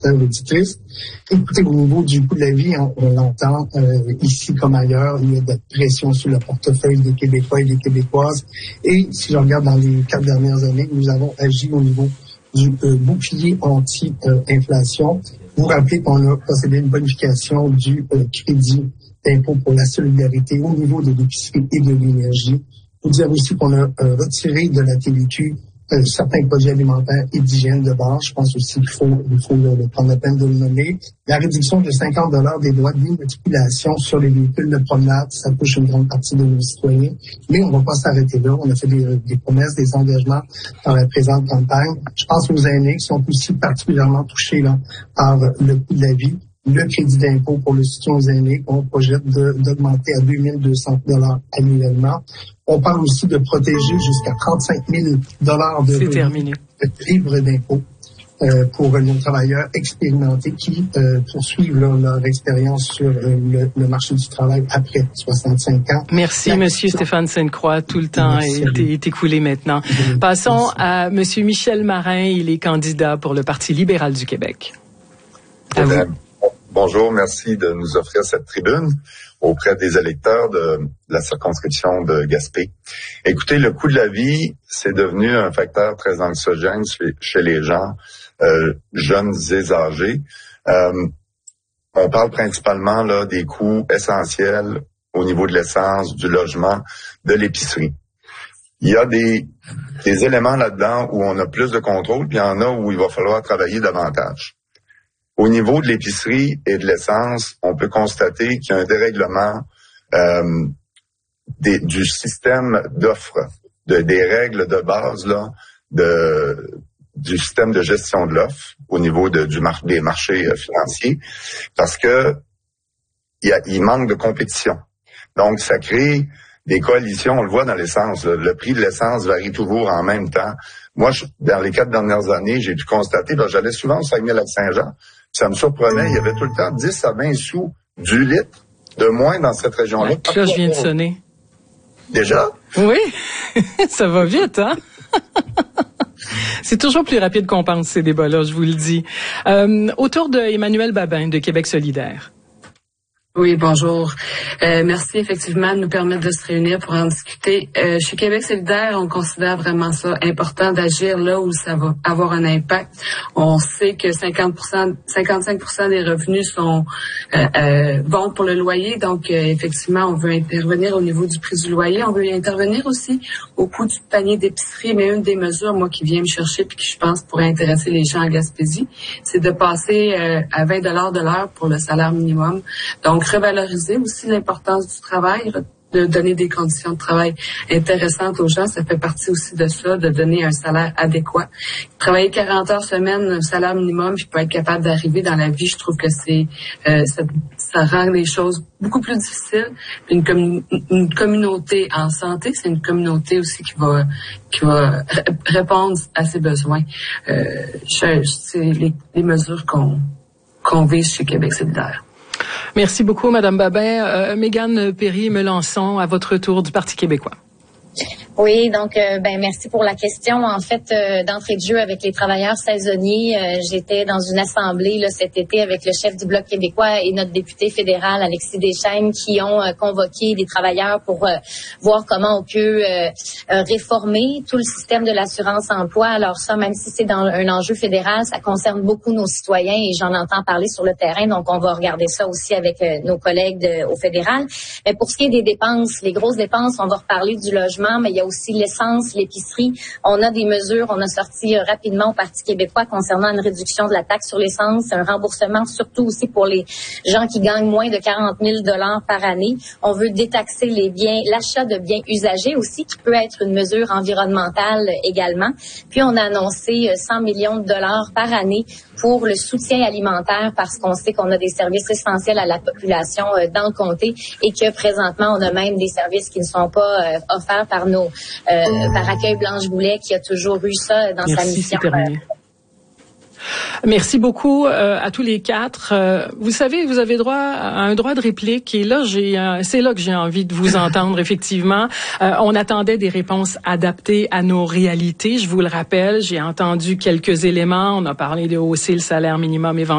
auditrice. Écoutez, au niveau du coût de la vie, on l'entend ici comme ailleurs, il y a de la pression sur le portefeuille des Québécois et des Québécoises. Et si je regarde dans les 4 dernières années, nous avons agi au niveau du bouclier anti-inflation. Vous vous rappelez qu'on a procédé à une bonification du crédit d'impôt pour la solidarité au niveau de l'épicerie et de l'énergie. Vous dire aussi qu'on a retiré de la TVQ certains produits alimentaires et d'hygiène de base. Je pense aussi qu'il faut le prendre la peine de le nommer. La réduction de 50 $ des droits d'immatriculation sur les véhicules de promenade, ça touche une grande partie de nos citoyens. Mais on ne va pas s'arrêter là. On a fait des promesses, des engagements dans la présente campagne. Je pense aux aînés qui sont aussi particulièrement touchés là, par le coût de la vie. Le crédit d'impôt pour le soutien aux aînés qu'on projette d'augmenter à 2 200 $ annuellement. On parle aussi de protéger jusqu'à 35 000 $ de livres d'impôt pour nos travailleurs expérimentés qui poursuivent leur expérience sur le marché du travail après 65 ans. Merci, Monsieur Stéphane Sainte-Croix. Tout le temps est écoulé maintenant. Passons à Monsieur Michel Marin. Il est candidat pour le Parti libéral du Québec. À vous. Bonjour, merci de nous offrir cette tribune auprès des électeurs de la circonscription de Gaspé. Écoutez, le coût de la vie, c'est devenu un facteur très anxiogène chez les gens, jeunes et âgés. On parle principalement là des coûts essentiels au niveau de l'essence, du logement, de l'épicerie. Il y a des éléments là-dedans où on a plus de contrôle, puis il y en a où il va falloir travailler davantage. Au niveau de l'épicerie et de l'essence, on peut constater qu'il y a un dérèglement du système d'offres, des règles de base là, du système de gestion de l'offre au niveau des marchés financiers, parce que il manque de compétition. Donc, ça crée des coalitions. On le voit dans l'essence. Le prix de l'essence varie toujours en même temps. Moi, dans les 4 dernières années, j'ai pu constater, j'allais souvent au Saguenay-Lac-Saint-Jean. Ça me surprenait, il y avait tout le temps 10 à 20 sous du litre de moins dans cette région-là. Là, je viens de sonner. Déjà? Oui, ça va vite, hein? C'est toujours plus rapide qu'on pense, ces débats-là, je vous le dis. Autour de Emmanuel Babin, de Québec solidaire. Oui, bonjour. Merci effectivement de nous permettre de se réunir pour en discuter. Chez Québec solidaire, on considère vraiment ça important d'agir là où ça va avoir un impact. On sait que 55% des revenus sont bons pour le loyer, donc effectivement, on veut intervenir au niveau du prix du loyer. On veut intervenir aussi au coût du panier d'épicerie, mais une des mesures, moi, qui vient me chercher puis qui, je pense, pourrait intéresser les gens en Gaspésie, c'est de passer à 20 $ de l'heure pour le salaire minimum. Donc, revaloriser aussi l'importance du travail, de donner des conditions de travail intéressantes aux gens. Ça fait partie aussi de ça, de donner un salaire adéquat. Travailler 40 heures semaine, un salaire minimum, puis pas être capable d'arriver dans la vie, je trouve que ça rend les choses beaucoup plus difficiles. Une communauté en santé, c'est une communauté aussi qui va répondre à ses besoins. C'est les mesures qu'on vise chez Québec solidaire. Merci beaucoup, Madame Babin. Mégane Perry-Melançon, à votre tour du Parti québécois. Oui, donc merci pour la question. En fait, d'entrée de jeu avec les travailleurs saisonniers, j'étais dans une assemblée là, cet été avec le chef du Bloc québécois et notre député fédéral Alexis Deschênes qui ont convoqué des travailleurs pour voir comment on peut réformer tout le système de l'assurance-emploi. Alors ça, même si c'est dans un enjeu fédéral, ça concerne beaucoup nos citoyens et j'en entends parler sur le terrain. Donc, on va regarder ça aussi avec nos collègues au fédéral. Mais pour ce qui est des dépenses, les grosses dépenses, on va reparler du logement, mais il y a aussi l'essence, l'épicerie. On a des mesures, on a sorti rapidement au Parti québécois concernant une réduction de la taxe sur l'essence, un remboursement surtout aussi pour les gens qui gagnent moins de 40 000 $ par année. On veut détaxer l'achat de biens usagés aussi, qui peut être une mesure environnementale également. Puis on a annoncé 100 millions de $ par année pour le soutien alimentaire parce qu'on sait qu'on a des services essentiels à la population dans le comté et que présentement on a même des services qui ne sont pas offerts par par Accueil Blanche-Boulet qui a toujours eu ça dans sa mission. Merci beaucoup à tous les quatre. Vous savez, vous avez droit à un droit de réplique et là, c'est là que j'ai envie de vous entendre, effectivement. On attendait des réponses adaptées à nos réalités. Je vous le rappelle, j'ai entendu quelques éléments. On a parlé de hausser le salaire minimum éventuellement.